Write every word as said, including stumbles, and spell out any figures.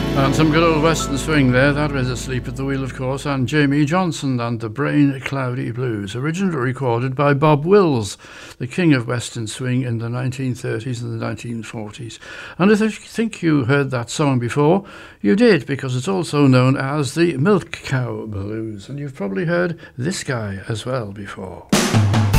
And some good old western swing there. That was Asleep at the Wheel, of course, and Jamie Johnson and the Brain Cloudy Blues, originally recorded by Bob Wills, the king of western swing in the nineteen thirties and the nineteen forties. And if you think you heard that song before, you did, because it's also known as the Milk Cow Blues, and you've probably heard this guy as well before.